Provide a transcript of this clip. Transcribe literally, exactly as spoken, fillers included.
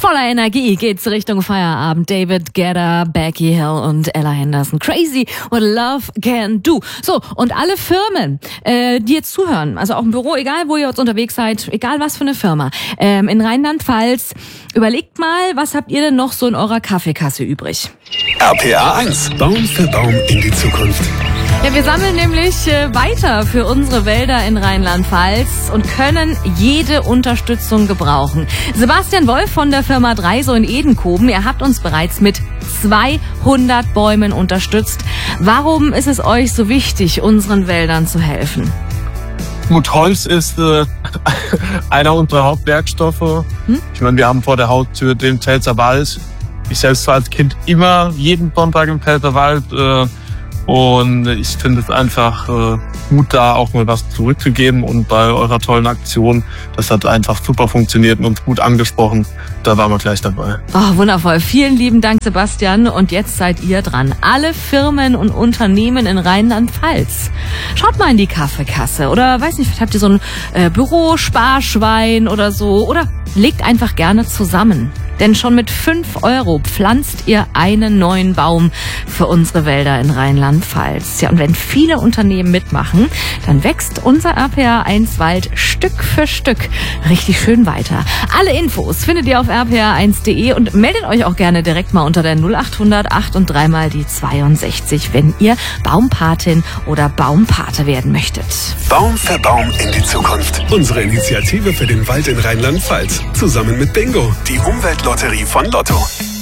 Voller Energie geht's Richtung Feierabend. David Guetta, Becky Hill und Ella Henderson. Crazy what love can do. So, und alle Firmen, äh, die jetzt zuhören, also auch im Büro, egal wo ihr jetzt unterwegs seid, egal was für eine Firma, ähm, in Rheinland-Pfalz, überlegt mal, was habt ihr denn noch so in eurer Kaffeekasse übrig? R P R eins. Baum für Baum in die Zukunft. Ja, wir sammeln nämlich äh, weiter für unsere Wälder in Rheinland-Pfalz und können jede Unterstützung gebrauchen. Sebastian Wolf von der Firma Dreiso in Edenkoben, ihr habt uns bereits mit zweihundert Bäumen unterstützt. Warum ist es euch so wichtig, unseren Wäldern zu helfen? Gut, Holz ist äh, einer unserer Hauptwerkstoffe. Hm? Ich meine, wir haben vor der Haustür den Pfälzer Wald. Ich selbst war als Kind immer jeden Sonntag im Pfälzer Wald. Äh, Und ich finde es einfach äh, gut, da auch mal was zurückzugeben. Und bei eurer tollen Aktion, das hat einfach super funktioniert und uns gut angesprochen. Da waren wir gleich dabei. Oh, wundervoll. Vielen lieben Dank, Sebastian. Und jetzt seid ihr dran. Alle Firmen und Unternehmen in Rheinland-Pfalz. Schaut mal in die Kaffeekasse. Oder, weiß nicht, vielleicht habt ihr so ein äh, Bürosparschwein oder so. Oder legt einfach gerne zusammen. Denn schon mit fünf Euro pflanzt ihr einen neuen Baum für unsere Wälder in Rheinland-Pfalz. Ja, und wenn viele Unternehmen mitmachen, dann wächst unser R P R eins Wald Stück für Stück richtig schön weiter. Alle Infos findet ihr auf r p r eins punkt de und meldet euch auch gerne direkt mal unter der null achthundert acht und drei mal die zweiundsechzig, wenn ihr Baumpatin oder Baumpate werden möchtet. Baum für Baum in die Zukunft. Unsere Initiative für den Wald in Rheinland-Pfalz. Zusammen mit Bingo, die Umweltlotterie von Lotto.